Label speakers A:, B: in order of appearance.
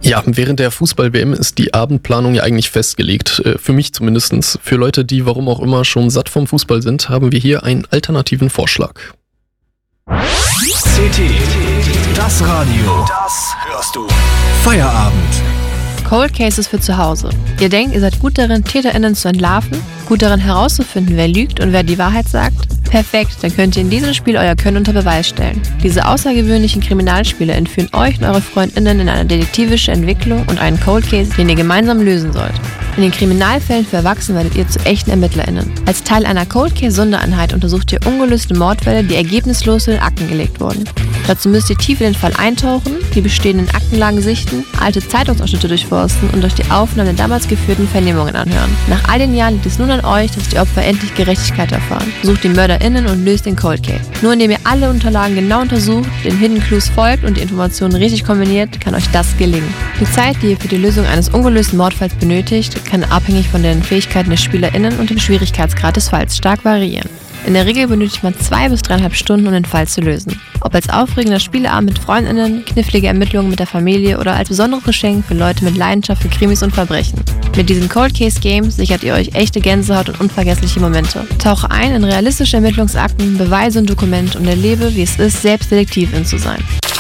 A: Ja, während der Fußball-WM ist die Abendplanung ja eigentlich festgelegt. Für mich zumindest. Für Leute, die warum auch immer schon satt vom Fußball sind, haben wir hier einen alternativen Vorschlag.
B: CT, das Radio, das hörst du. Feierabend.
C: Cold Cases für zu Hause. Ihr denkt, ihr seid gut darin, TäterInnen zu entlarven? Gut darin herauszufinden, wer lügt und wer die Wahrheit sagt? Perfekt, dann könnt ihr in diesem Spiel euer Können unter Beweis stellen. Diese außergewöhnlichen Kriminalspiele entführen euch und eure FreundInnen in eine detektivische Entwicklung und einen Cold Case, den ihr gemeinsam lösen sollt. In den Kriminalfällen für Erwachsene werdet ihr zu echten ErmittlerInnen. Als Teil einer Cold Case Sondereinheit untersucht ihr ungelöste Mordfälle, die ergebnislos in den Akten gelegt wurden. Dazu müsst ihr tief in den Fall eintauchen, die bestehenden Aktenlagen sichten, alte Zeitungsausschnitte durchforsten und euch die Aufnahmen der damals geführten Vernehmungen anhören. Nach all den Jahren liegt es nun an euch, dass die Opfer endlich Gerechtigkeit erfahren. Sucht die MörderInnen und löst den Cold Case. Nur indem ihr alle Unterlagen genau untersucht, den Hidden Clues folgt und die Informationen richtig kombiniert, kann euch das gelingen. Die Zeit, die ihr für die Lösung eines ungelösten Mordfalls benötigt, kann abhängig von den Fähigkeiten der SpielerInnen und dem Schwierigkeitsgrad des Falls stark variieren. In der Regel benötigt man 2 bis 3,5 Stunden, um den Fall zu lösen. Ob als aufregender Spieleabend mit FreundInnen, knifflige Ermittlungen mit der Familie oder als besonderes Geschenk für Leute mit Leidenschaft für Krimis und Verbrechen. Mit diesen Cold Case Games sichert ihr euch echte Gänsehaut und unvergessliche Momente. Tauche ein in realistische Ermittlungsakten, Beweise und Dokumente und erlebe, wie es ist, selbst Detektivin zu sein.